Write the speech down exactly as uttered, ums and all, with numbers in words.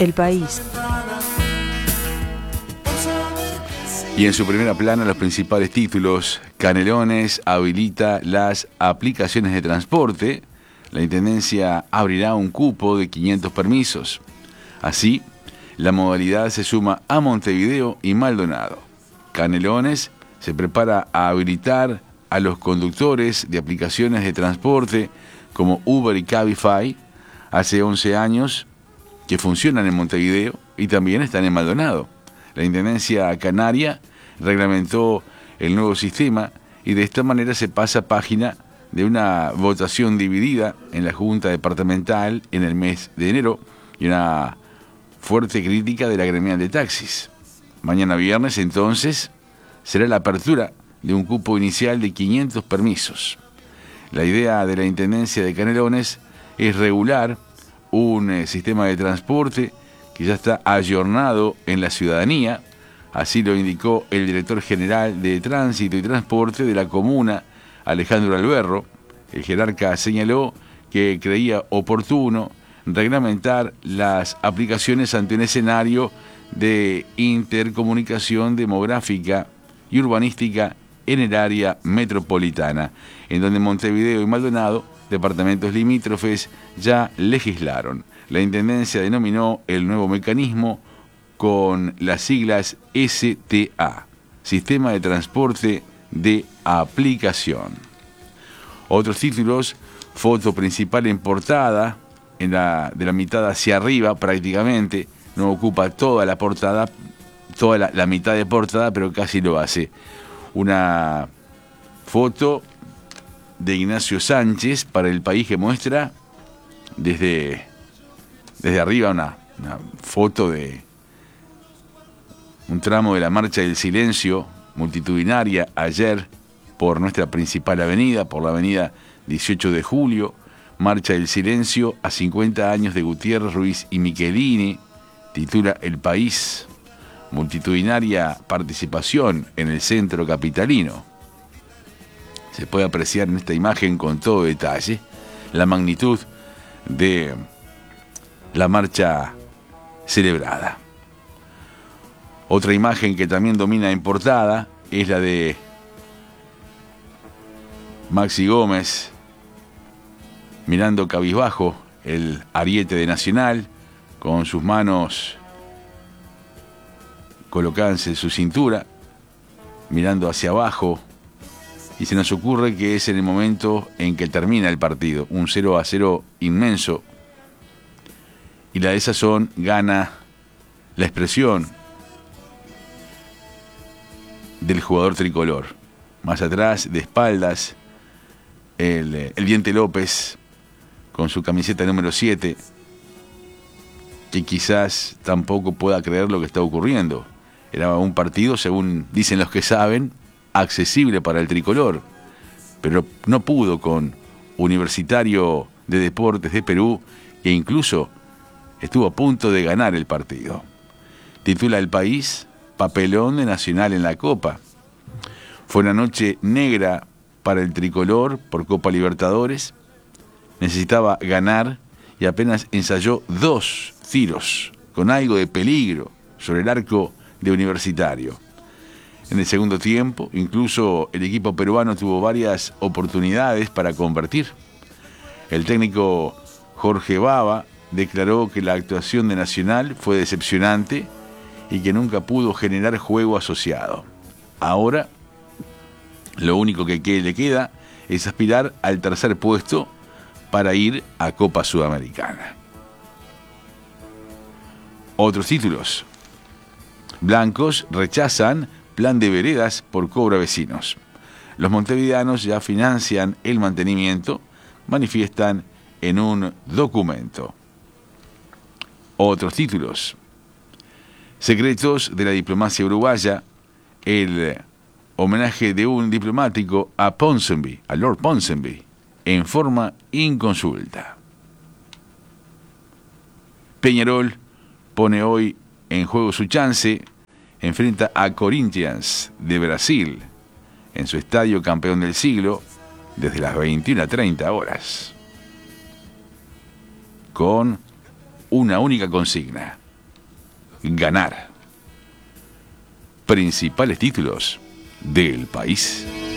El País. Y en su primera plana, los principales títulos: Canelones habilita las aplicaciones de transporte. La Intendencia abrirá un cupo de quinientos permisos. Así, la modalidad se suma a Montevideo y Maldonado. Canelones se prepara a habilitar a los conductores de aplicaciones de transporte como Uber y Cabify. Hace once años que funcionan en Montevideo y también están en Maldonado. La Intendencia Canaria reglamentó el nuevo sistema y de esta manera se pasa página de una votación dividida en la Junta Departamental en el mes de enero y una fuerte crítica de la gremial de taxis. Mañana viernes, entonces, será la apertura de un cupo inicial de quinientos permisos. La idea de la Intendencia de Canelones es regular un eh, sistema de transporte que ya está ayornado en la ciudadanía. Así lo indicó el director general de Tránsito y Transporte de la comuna, Alejandro Alberro. El jerarca señaló que creía oportuno reglamentar las aplicaciones ante un escenario de intercomunicación demográfica y urbanística en el área metropolitana, en donde Montevideo y Maldonado, departamentos limítrofes, ya legislaron. La Intendencia denominó el nuevo mecanismo con las siglas S T A, Sistema de Transporte de Aplicación. Otros títulos: foto principal en portada, en la, de la mitad hacia arriba prácticamente, no ocupa toda la portada, toda la, la mitad de portada, pero casi lo hace. Una foto de Ignacio Sánchez para El País que muestra desde, desde arriba una, una foto de un tramo de la Marcha del Silencio multitudinaria ayer por nuestra principal avenida, por la avenida dieciocho de julio, Marcha del Silencio a cincuenta años de Gutiérrez, Ruiz y Michelini, titula El País, multitudinaria participación en el centro capitalino. Se puede apreciar en esta imagen con todo detalle la magnitud de la marcha celebrada. Otra imagen que también domina en portada es la de Maxi Gómez mirando cabizbajo el ariete de Nacional, con sus manos colocadas en su cintura, mirando hacia abajo, y se nos ocurre que es en el momento en que termina el partido, un cero a cero inmenso, y la desazón gana la expresión del jugador tricolor. Más atrás, de espaldas, el, el Diente López con su camiseta número siete, que quizás tampoco pueda creer lo que está ocurriendo. Era un partido, según dicen los que saben, accesible para el tricolor, pero no pudo con Universitario de Deportes de Perú, e incluso estuvo a punto de ganar el partido. Titula El País: papelón de Nacional en la Copa. Fue una noche negra para el tricolor por Copa Libertadores. Necesitaba ganar y apenas ensayó dos tiros con algo de peligro sobre el arco de Universitario. En el segundo tiempo, incluso el equipo peruano tuvo varias oportunidades para convertir. El técnico Jorge Bava declaró que la actuación de Nacional fue decepcionante y que nunca pudo generar juego asociado. Ahora, lo único que le queda es aspirar al tercer puesto para ir a Copa Sudamericana. Otros títulos: blancos rechazan plan de veredas por Cobra Vecinos. Los montevideanos ya financian el mantenimiento, manifiestan en un documento. Otros títulos: secretos de la diplomacia uruguaya, el homenaje de un diplomático a Ponsonby, a Lord Ponsonby, en forma inconsulta. Peñarol pone hoy en juego su chance, enfrenta a Corinthians de Brasil en su estadio campeón del siglo desde las veintiuna treinta horas, con una única consigna: ganar. Principales títulos del país.